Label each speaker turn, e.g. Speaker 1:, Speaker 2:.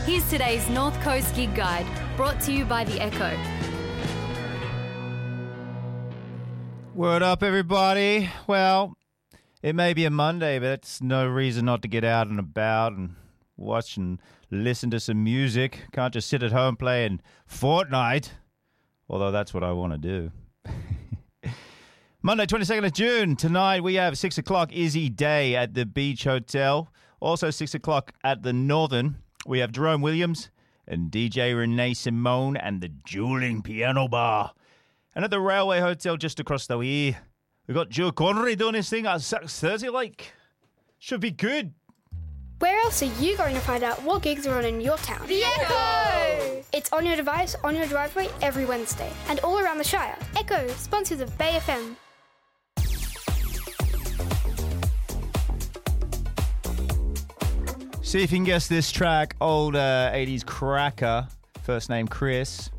Speaker 1: Here's today's North Coast Gig Guide, brought to you by The Echo.
Speaker 2: Word up, everybody. Well, it may be a Monday, but it's no reason not to get out and about and watch and listen to some music. Can't just sit at home playing Fortnite, although that's what I want to do. Monday, 22nd of June. Tonight we have 6 o'clock Izzy Day at the Beach Hotel. Also 6 o'clock at the Northern. We have Jerome Williams and DJ Renee Simone and the Dueling Piano Bar. And at the Railway Hotel just across the way, we got Joe Connery doing his thing at 6:30. Like, should be good.
Speaker 3: Where else are you going to find out what gigs are on in your town?
Speaker 4: The Echo!
Speaker 3: It's on your device, on your driveway, every Wednesday. And all around the Shire. Echo, sponsors of Bay FM.
Speaker 2: See if you can guess this track. Old 80s cracker. First name Chris.